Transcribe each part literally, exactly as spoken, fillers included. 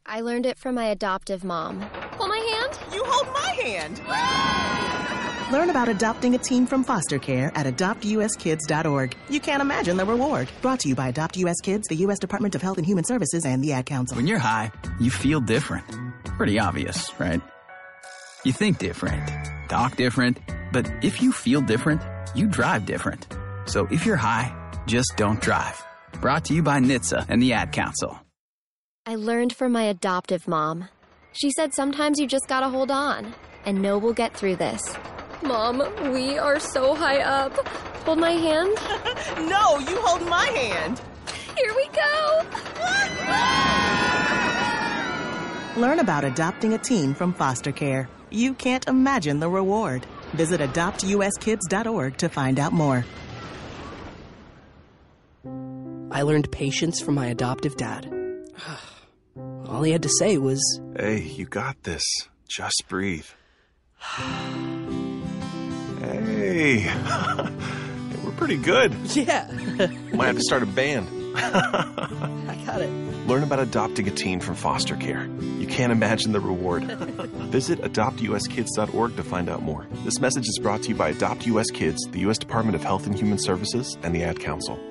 I learned it from my adoptive mom. Hold my hand? You hold my hand! Learn about adopting a teen from foster care at adopt u s kids dot org. You can't imagine the reward. Brought to you by Adopt U S Kids, the U S Department of Health and Human Services, and the Ad Council. When you're high, you feel different. Pretty obvious, right? You think different, talk different, but if you feel different, you drive different. So if you're high, just don't drive. Brought to you by N H T S A and the Ad Council. I learned from my adoptive mom. She said sometimes you just gotta hold on and know we'll get through this. Mom, we are so high up. Hold my hand? No, you hold my hand. Here we go. Learn about adopting a teen from foster care. You can't imagine the reward. Visit adopt u s kids dot org to find out more. I learned patience from my adoptive dad. All he had to say was, "Hey, you got this. Just breathe." Hey, we're pretty good. yeah. Might have to start a band. I got it. Learn about adopting a teen from foster care. You can't imagine the reward. Visit adopt u s kids dot org to find out more. This message is brought to you by Adopt U S Kids, the U S Department of Health and Human Services, and the Ad Council.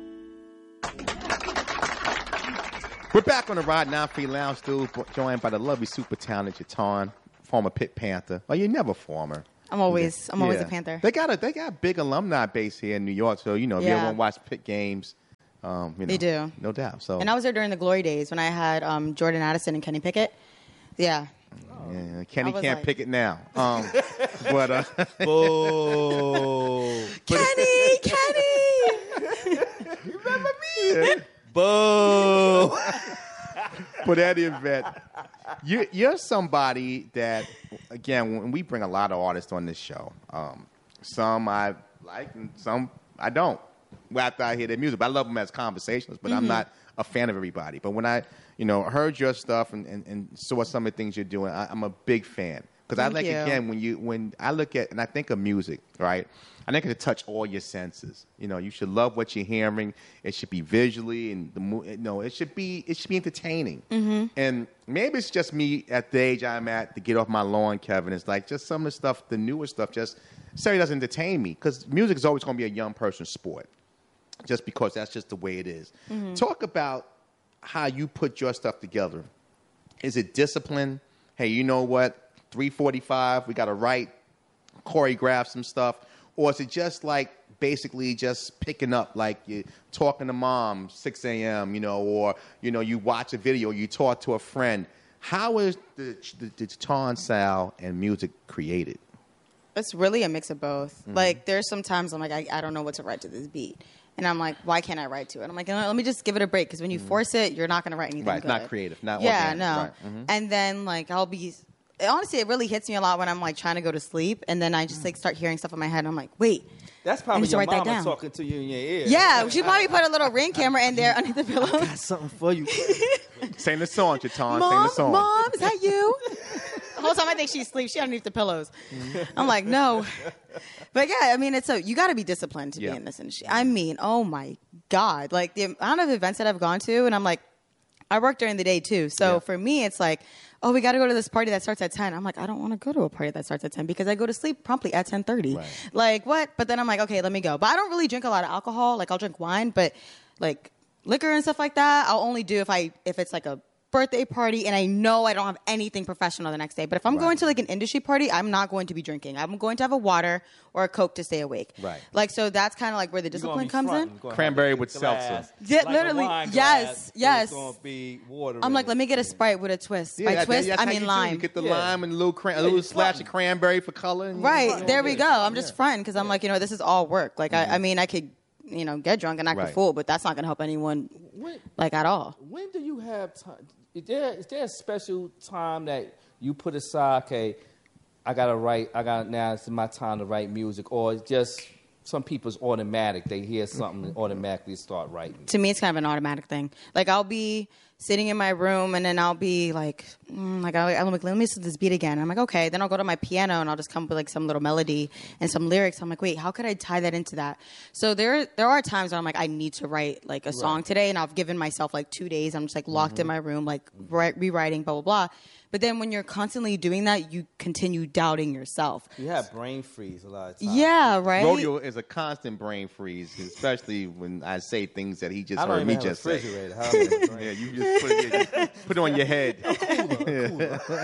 We're back on the Rod nine Free Lounge, dude, joined by the lovely, super talented Jatan, former Pitt Panther. Well, you're never former. I'm always, I'm always Yeah. a Panther. They got a, they got a big alumni base here in New York, so you know if you Yeah. ever want to watch Pitt games, um, you know, They do. no doubt. So And I was there during the glory days when I had um, Jordan Addison and Kenny Pickett. Yeah. yeah, Kenny I was can't like- pick it now. Um, but uh, Boo. Kenny, Kenny. you remember me? Boo. But any event, you, you're somebody that, again, when we bring a lot of artists on this show, um, some I like and some I don't. Well, after I hear their music, but I love them as conversationalists, but I'm not a fan of everybody. But when I, you know, heard your stuff and, and, and saw some of the things you're doing, I, I'm a big fan. Because I Thank like, you. again, when you when I look at, and I think of music, right? I think it to touch all your senses. You know, you should love what you're hearing. It should be visually and the mo- you know, it should be it should be entertaining. Mm-hmm. And maybe it's just me at the age I'm at to get off my lawn, Kevin. It's like just some of the stuff, the newer stuff, just necessarily doesn't entertain me because music is always going to be a young person's sport, just because that's just the way it is. Mm-hmm. Talk about how you put your stuff together. Is it discipline? Hey, you know what? three forty-five, we got to write, choreograph some stuff. Or is it just like basically just picking up, like you talking to mom, six a.m., you know, or, you know, you watch a video, you talk to a friend. How is the, the, the Jatan sound and music created? It's really a mix of both. Mm-hmm. Like, there's some times I'm like, I, I don't know what to write to this beat. And I'm like, why can't I write to it? I'm like, you know, let me just give it a break. Because when you force it, you're not going to write anything Right, it's good. not creative, not Yeah, organic. no. Right. Mhm. And then, like, I'll be... Honestly, it really hits me a lot when I'm, like, trying to go to sleep. And then I just, like, start hearing stuff in my head. And I'm like, wait. That's I probably need to your write that mama down. talking to you in your ear. Yeah, she probably put a little Ring camera in there underneath the pillow. Got something for you. Sing the song, Jatan. Sing Mom, the song. Mom, is that you? The whole time I think she sleeps, she underneath the pillows. I'm like, no. But yeah, I mean, it's a, you got to be disciplined to Yeah. be in this industry. I mean, oh my God. Like the amount of events that I've gone to, and I'm like, I work during the day too. So Yeah. for me, it's like, oh, we got to go to this party that starts at ten. I'm like, I don't want to go to a party that starts at ten because I go to sleep promptly at ten thirty. Right. Like, what? But then I'm like, okay, let me go. But I don't really drink a lot of alcohol. Like, I'll drink wine, but like liquor and stuff like that, I'll only do if I if it's like a birthday party and I know I don't have anything professional the next day. But if I'm Right. going to like an industry party, I'm not going to be drinking. I'm going to have a water or a Coke to stay awake. Right. Like, so that's kind of like where the You gonna discipline be comes frontin', in. gonna Cranberry have a with glass, seltzer. Yeah, like a literally, wine yes, glass, yes. It's gonna be water. I'm in like, it. let me get a Sprite with a twist. Yeah, By that- twist, that's I how mean you do. lime. You get the Yeah. lime and a little, cran- a Yeah, little you splash of frontin'. cranberry for color. And Right, there we go. I'm just fronting because I'm like, you know, this is all work. Like, I, I mean, I could, you know, get drunk and act a Right. fool, but that's not going to help anyone, When, like, at all. when do you have time? Is there, is there a special time that you put aside, okay, I got to write, I got now it's my time to write music, or it's just some people's automatic. They hear something and automatically start writing. To me, it's kind of an automatic thing. Like, I'll be sitting in my room, and then I'll be like, mm, like I'm like, let me listen to this beat again. I'm like, okay. Then I'll go to my piano and I'll just come up with like some little melody and some lyrics. I'm like, wait, how could I tie that into that? So there, there are times where I'm like, I need to write like a song today, and I've given myself like two days. I'm just like locked mm-hmm. in my room, like re- rewriting, blah blah blah. But then when you're constantly doing that, you continue doubting yourself. You have brain freeze a lot of times. Yeah, right. Rodeo is a constant brain freeze, especially when I say things that he just I don't heard me even just have a say. refrigerator. How do I have a brain? Yeah, you just put it, just put it on your head. Cooler, cooler.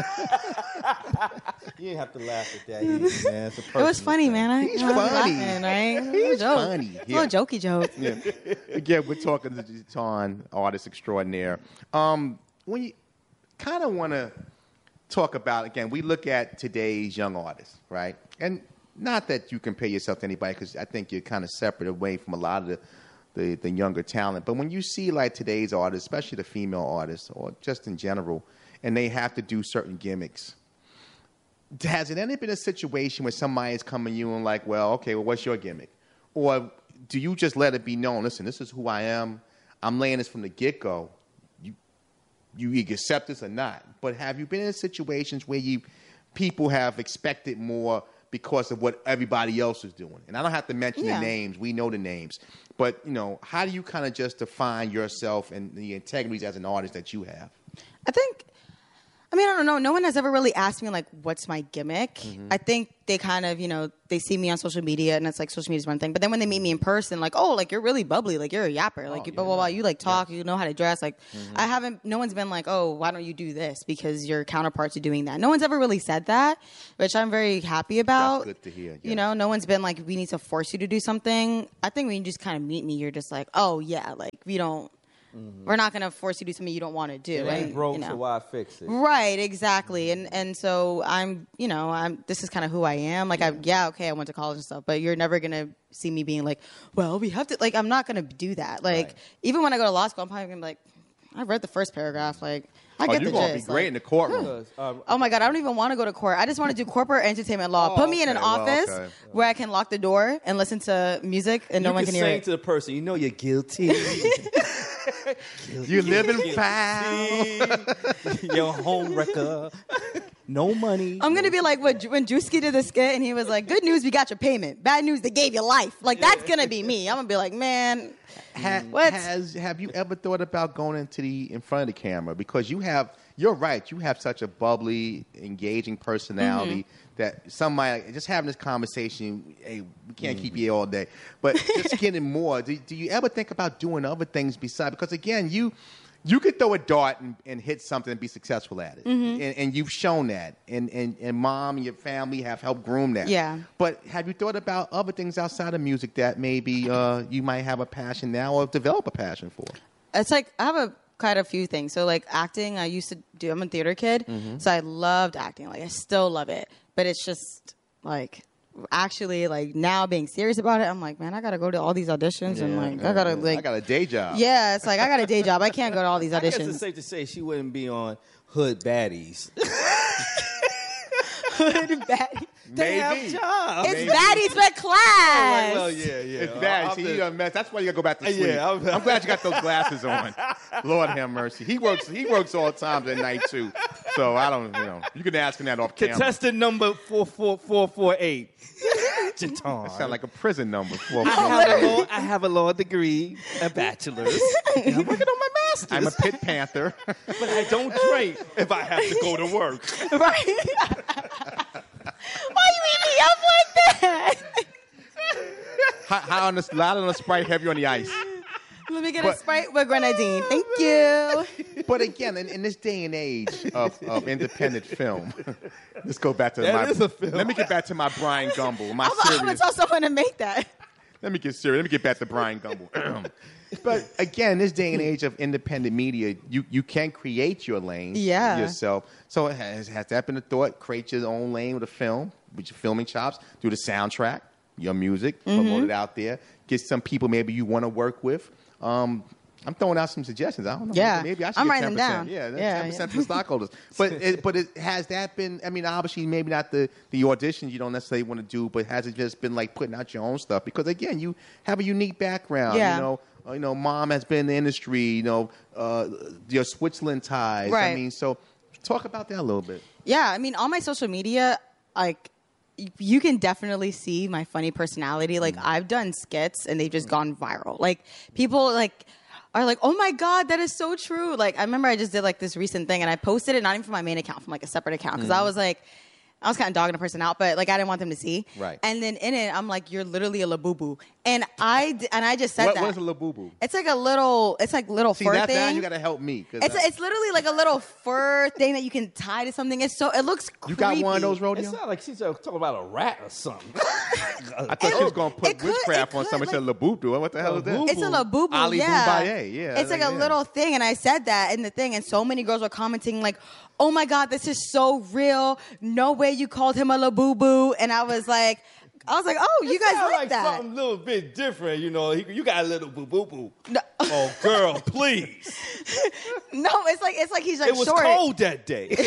You didn't have to laugh at that, either, man. It's a It was funny, thing. man. I, He's I was funny. laughing, right? He's joke. funny. It's Yeah. a little jokey joke. Yeah. Again, we're talking to Ton, artist extraordinaire. Um, when you kind of want to talk about, again, we look at today's young artists, right? And not that you compare yourself to anybody, because I think you're kind of separate away from a lot of the, the, the younger talent. But when you see like today's artists, especially the female artists, or just in general, and they have to do certain gimmicks, has it ever been a situation where somebody's coming to you and like, well, okay, well, what's your gimmick? Or do you just let it be known, listen, this is who I am. I'm laying this from the get-go. You you either accept this or not. But have you been in situations where you people have expected more because of what everybody else is doing? And I don't have to mention Yeah. the names. We know the names. But, you know, how do you kind of just define yourself and the integrities as an artist that you have? I think, I mean, I don't know. No one has ever really asked me, like, what's my gimmick? Mm-hmm. I think they kind of, you know, they see me on social media, and it's like social media is one thing. But then when they meet me in person, like, oh, like, you're really bubbly. Like, you're a yapper. Like, Oh, you blah, yeah. blah, blah. You, like, talk. You know how to dress. Like, Mm-hmm. I haven't, no one's been like, oh, why don't you do this? Because your counterparts are doing that. No one's ever really said that, which I'm very happy about. That's good to hear, You yes. know, no one's been like, we need to force you to do something. I think when you just kind of meet me, you're just like, oh, yeah, like, we don't, we're not going to force you to do something you don't want to do. It ain't and, broke, you know. so why fix it? Right, exactly. And and so I'm, you know, I'm this is kind of who I am. Like I yeah, okay, I went to college and stuff, but you're never going to see me being like, well, we have to like I'm not going to do that. Like Right. even even when I go to law school, I'm probably going to be like I read the first paragraph like I Oh, get you're the going to be gist. great like, in the courtroom. Because, um, Oh my God, I don't even want to go to court. I just want to do corporate entertainment law. Oh, Put me in an okay, well, office okay. where I can lock the door and listen to music and no you one can can hear sing it. to the person, you know you're guilty. You live in foul. Your home wrecker. No money. I'm gonna be like when, when Drewski did the skit and he was like, "Good news, we got your payment. Bad news, they gave you life." Like that's gonna be me. I'm gonna be like, man, Ha- what? Has have you ever thought about going into the in front of the camera? Because you have, you're right. You have such a bubbly, engaging personality Mm-hmm. that somebody just having this conversation. Hey, we can't keep you here all day, but just getting more. Do, do you ever think about doing other things besides? Because again, you you could throw a dart and, and hit something and be successful at it, Mm-hmm. and, and you've shown that. And, and and mom and your family have helped groom that. Yeah. But have you thought about other things outside of music that maybe uh, you might have a passion now or develop a passion for? It's like I have a quite a few things. So like acting, I used to do. I'm a theater kid, Mm-hmm. so I loved acting. Like I still love it, but it's just like actually like now being serious about it. I'm like, man, I gotta go to all these auditions and like I gotta like I got a day job. yeah. It's like I got a day job. I can't go to all these I guess it's auditions. safe to say she wouldn't be on Hood Baddies. Baddie. They have Maybe. jobs. It's baddies but class. Well, yeah, yeah. It's bad. I'll See, have you to- done mess. That's why you gotta go back to sleep. Yeah, I'm- I'm, glad you got those glasses on. Lord have mercy. He works. He works all times at night too. So I don't. You know, you can ask him that off camera. Contestant number four four four four eight. That sound like a prison number. Well, I have, a law, I have a law degree, a bachelor's, and I'm working on my master's. I'm a pit panther. but I don't drink if I have to go to work. Right? Why you eat me up like that? high, high on the light on the Sprite, heavy on the ice. Let me get But- a Sprite with grenadine. Thank you. But again, in, in this day and age of, of independent film, let's go back to That my. is a film. Let me get back to my Brian Gumble. My I'm, I'm gonna serious. tell someone to make that. Let me get serious. Let me get back to Brian Gumble. But again, in this day and age of independent media, you, you can create your lane Yeah. yourself. So has, has that been a thought? Create your own lane with a film, with your filming chops, do the soundtrack, your music, Mm-hmm. promote it out there, get some people maybe you want to work with. Um, I'm throwing out some suggestions. I don't know. Yeah. Maybe I should I'm get writing them ten percent. down. Yeah, that's Yeah, ten percent yeah. to the stockholders. But it, but it, has that been? I mean, obviously, maybe not the the auditions you don't necessarily want to do, but has it just been like putting out your own stuff? Because again, you have a unique background. Yeah. You know, uh, you know, mom has been in the industry. You know, uh, your Switzerland ties. I Right. mean, so talk about that a little bit. Yeah, I mean, on my social media, like, y- you can definitely see my funny personality. Like, I've done skits and they've just gone viral. Like, people, like, are like, oh my God, that is so true. Like, I remember I just did, like, this recent thing and I posted it, not even from my main account, from, like, a separate account. Because I was like, I was kind of dogging a person out, but, like, I didn't want them to see. Right. And then in it, I'm like, you're literally a labubu. And I, d- and I just said What, that. what is a labubu? It's like a little, it's like little See, fur that thing. now you got to help me. 'cause It's, I- it's literally like a little fur thing that you can tie to something. It's so, it looks creepy. you got one of those, It Rodeo? sounds like she's uh, talking about a rat or something. I thought she was going to put it could- witchcraft it on could, something. Said like- labubu. What the hell is that? Labubu. It's a labubu, Ali yeah. Boubaye, yeah, It's like yeah. a little thing, and I said that in the thing, and so many girls were commenting like, "Oh my God, this is so real! No way you called him a labubu." And I was like, I was like, "Oh, you guys Sound like, like that?" something a little bit different, you know. He, you got a little boo boo boo. No. Oh, girl, please. No, it's like it's like he's like It was short. cold that day.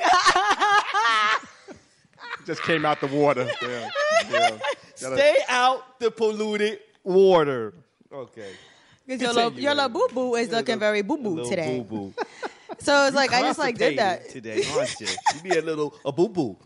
Just came out the water. Yeah. Yeah. Gotta- Stay out the polluted water. Okay. 'Cause your la, Continue. your labubu is looking very boo boo Little today. boo boo. So it's like I just like did that. today, aren't you? You be a little a boo boo.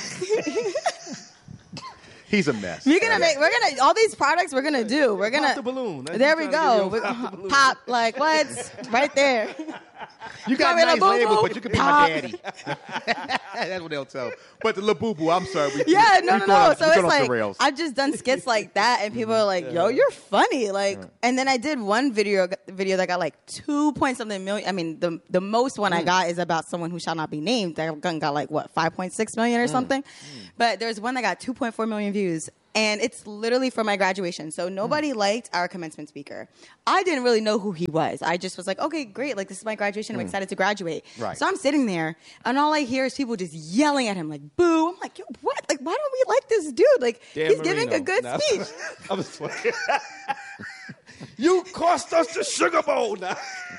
He's a mess. We're gonna make. We're gonna all these products. We're gonna do. We're gonna Pop the balloon. That's There what we I'm trying to go. get you, pop the balloon. Pop like what? Right there. You got Call me nice La Boo labels, Boo. but you can be Pop. my daddy. That's what they'll tell. But the labubu, I'm sorry. We, Yeah, we, no, we no, going no. off- So we it's going off the like rails. I've just done skits like that, and people are like, "Yo, you're funny!" Like, and then I did one video video that got like two point something million. I mean, the the most one I got is about someone who shall not be named. That gun got like what five point six million or something. But there's one that got two point four million views. And it's literally for my graduation. So nobody liked our commencement speaker. I didn't really know who he was. I just was like, okay, great. Like, this is my graduation. I'm excited to graduate. Right. So I'm sitting there, and all I hear is people just yelling at him, like, boo. I'm like, yo, what? Like, why don't we like this dude? Like, Dan he's giving Marino. a good Nah, speech. I was playing. You cost us the Sugar Bowl now.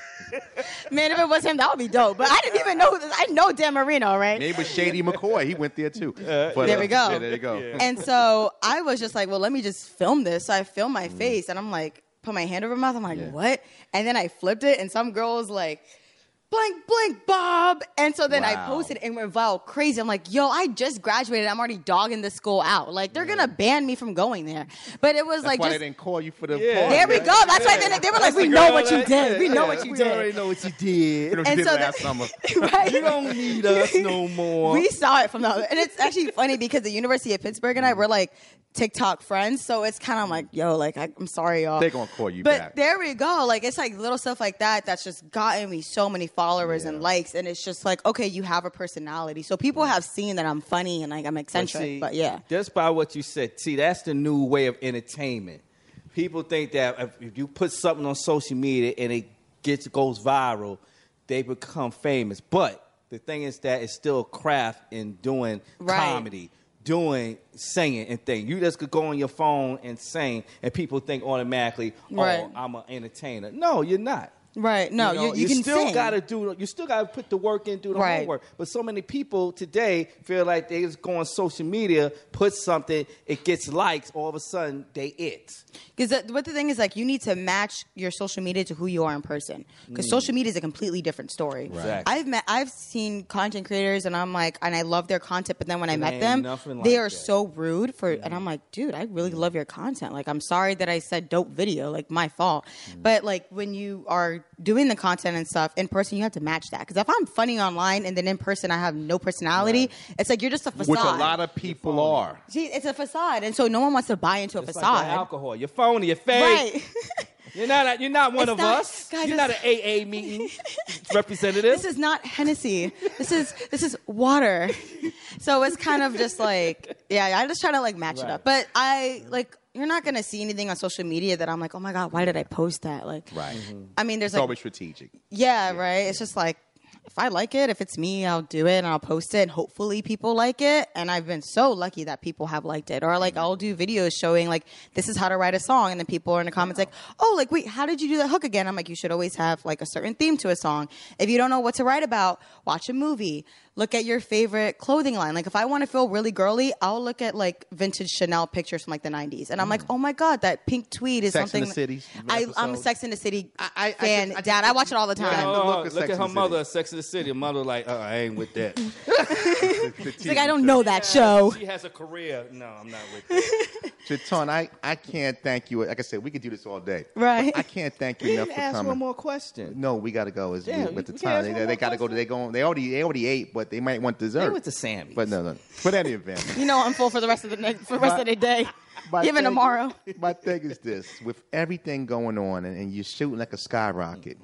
Man, if it was him, that would be dope. But I didn't even know this. I know Dan Marino, right? Maybe it was Shady McCoy. He went there too. But, There we go. Yeah, there you go. And so I was just like, well, let me just film this. So I filmed my face, and I'm like, put my hand over my mouth. I'm like, Yeah. what? And then I flipped it, and some girl was like, blank, blank, Bob. And so then I Wow. posted and went wild crazy. I'm like, yo, I just graduated. I'm already dogging this school out. Like, they're going to ban me from going there. But it was That's like, why just, they didn't call you for the Yeah. party. there we go. That's why they, they were like, we know what you did. We know what you We already did. know what you You did. know what you And did so last the- summer. Right? You don't need us no more. We saw it from the other. And it's actually funny because the University of Pittsburgh and I were like TikTok friends. So it's kind of like, yo, like, I, I'm sorry, y'all. They're gonna call you but back. there we go. Like, it's like little stuff like that that's just gotten me so many followers and likes. And it's just like, okay, you have a personality. So people have seen that I'm funny and like I'm eccentric. see, But yeah. Just by what you said, see, that's the new way of entertainment. People think that if, if you put something on social media and it gets goes viral, they become famous. But the thing is that it's still a craft in doing Right. comedy, doing singing and things. You just could go on your phone and sing, and people think automatically, "Oh, Right. I'm an entertainer." No, you're not. Right. No, you, you, know, you, can still sing. gotta do. You still gotta put the work in, do the Right. homework. But so many people today feel like they just go on social media, put something, it gets likes. All of a sudden, they it. Because what the thing is, like, you need to match your social media to who you are in person. Because social media is a completely different story. Exactly. I've met, I've seen content creators, and I'm like, and I love their content. But then when I It met ain't them, nothing they like are that. so rude for, and I'm like, dude, I really love your content. Like, I'm sorry that I said dope video, like my fault. But like when you are doing the content and stuff in person, you have to match that. Because if I'm funny online and then in person I have no personality, it's like you're just a facade. Which a lot of people are. See, it's a facade, and so no one wants to buy into a It's like facade. that alcohol. You're phony. You're fake. Right. You're not. You're not one It's of not- us. guys, you're it's- not an A A meeting representative. This is not Hennessy. This is this is water. So it's kind of just like, yeah, I just try to like match it Right. up. But I like, you're not gonna see anything on social media that I'm like, oh my god, why did I post that? Like, Right. I mean, there's It's like, always strategic. yeah, right. It's just like, if I like it, if it's me, I'll do it and I'll post it and hopefully people like it. And I've been so lucky that people have liked it. Or like I'll do videos showing like this is how to write a song, and then people are in the comments like, oh, like wait, how did you do that hook again? I'm like, you should always have like a certain theme to a song. If you don't know what to write about, watch a movie. Look at your favorite clothing line. Like if I want to feel really girly, I'll look at like vintage Chanel pictures from like the nineties. And I'm like, oh my God, that pink tweed is Sex something. and the City. I, I'm a Sex and the City I- I- I fan. just- I just- Dad, I watch it all the time. Yeah, Oh, look look at Sex at and her the mother, City. Sex and the City. Her mother like, uh, I ain't with that. She's like, I don't know that show. She has a career. No, I'm not with that. Chaton, I, I can't thank you. Like I said, we could do this all day. Right. But I can't thank you enough for Ask coming. one more question. No, we got to go. It's Yeah, with the we can time. ask They, one they more got to go. To, they go. They already. They already ate, but they might want dessert. They went to Sammy's. But no, no. But any event, You know I'm full for the rest of the next, for the rest of the day. my Even thing- tomorrow. My thing is this: with everything going on, and, and you're shooting like a skyrocket.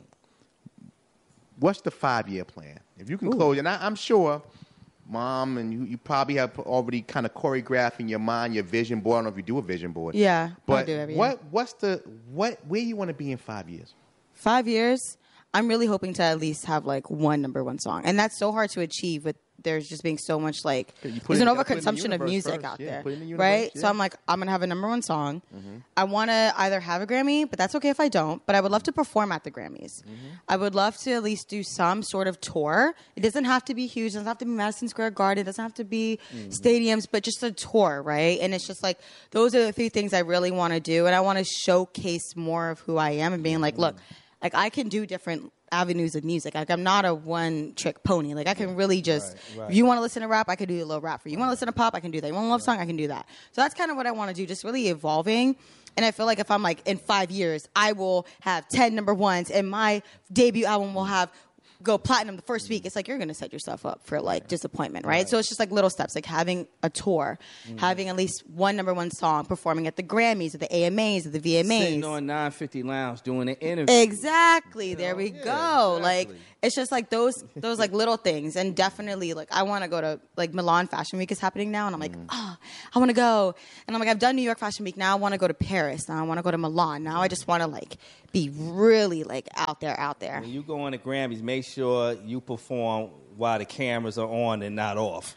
What's the five year plan? If you can close, and I, I'm sure, Mom, and you, you probably have already kind of choreographed in your mind your vision board. I don't know if you do a vision board. Yeah, I but do every what year. what's the what where you want to be in five years? Five years, I'm really hoping to at least have like one number one song. And that's so hard to achieve with there's just being so much like, Yeah, you put there's it- an you gotta put it in the overconsumption of universe music first. out Yeah, there. put it in the universe, Right? yeah. So I'm like, I'm going to have a number one song. I want to either have a Grammy, but that's okay if I don't. But I would love to perform at the Grammys. I would love to at least do some sort of tour. It doesn't have to be huge. It doesn't have to be Madison Square Garden. It doesn't have to be stadiums, but just a tour, right? And it's just like, those are the three things I really want to do. And I want to showcase more of who I am and being like, look, like I can do different avenues of music. Like I'm not a one trick pony. Like I can really just, right. if you want to listen to rap, I can do a little rap for you. You want to listen to pop, I can do that. You want a love song, I can do that. So that's kind of what I want to do, just really evolving. And I feel like if I'm like in five years, I will have ten number ones and my debut album will have go platinum the first week. It's like you're going to set yourself up for like disappointment, right? So it's just like little steps, like having a tour, having at least one number one song, performing at the Grammys, or the A M As, or the V M As. Sitting on nine fifty Lounge doing an interview. Exactly. There we yeah, go. exactly. Like it's just like those those like little things, and definitely like I want to go to like Milan Fashion Week is happening now, and I'm like, oh, I want to go, and I'm like, I've done New York Fashion Week. Now I want to go to Paris. Now I want to go to Milan. Now I just want to like be really like out there, out there. When you go on the Grammys, make sure you perform while the cameras are on and not off.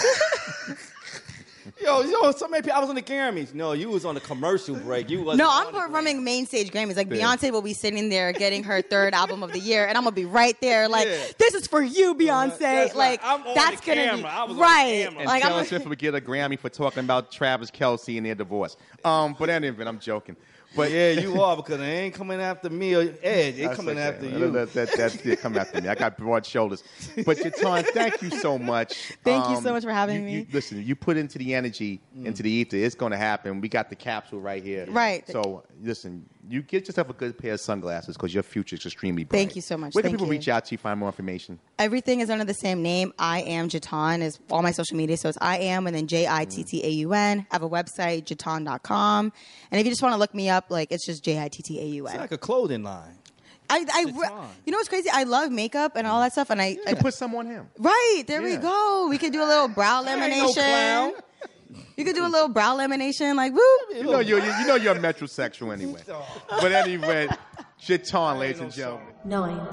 Yo, yo, so many people. I was on the Grammys. No, you was on the commercial break. You was No, I'm performing main stage Grammys. Like Beyonce will be sitting there getting her third album of the year, and I'm gonna be right there, like, Yeah. this is for you, Beyonce. That's like right. I'm on that's the gonna camera. I was be on the right. camera. And Like Taylor I'm Swift would get a Grammy for talking about Travis Kelce and their divorce. Um, but anyway, I'm joking. But Yeah, you are, because they ain't coming after me or Ed. They That's coming okay. after That- you. That, that, that's yeah, come after me. I got broad shoulders. But Chaton, thank you so much. Thank you so much for having you- me. you- listen, you put into the energy, into the ether. It's going to happen. We got the capsule right here. Right. So listen, you get yourself a good pair of sunglasses because your future is extremely bright. Thank you so much. Where can Thank people you. reach out to you, find more information? Everything is under the same name. I am Jaton is all my social media. So it's I am and then J I T T A U N. I have a website, jaton dot com. And if you just want to look me up, like it's just J I T T A U It's N. like a clothing line. I, I, Jaton. you know what's crazy? I love makeup and all that stuff. And I, You I can put some on him. right, there we Yeah. go. We could do a little brow I ain't no clown. lamination. You could do a little brow lamination, like, woo. You know you're, you know you're metrosexual anyway. But anyway, Chaton, ladies and gentlemen. Nine.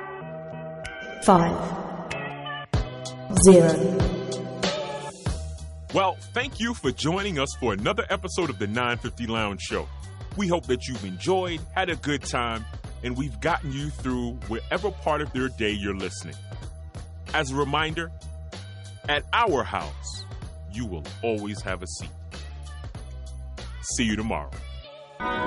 Five. Zero. Well, thank you for joining us for another episode of the nine fifty Lounge Show. We hope that you've enjoyed, had a good time, and we've gotten you through wherever part of your day you're listening. As a reminder, at our house, you will always have a seat. See you tomorrow.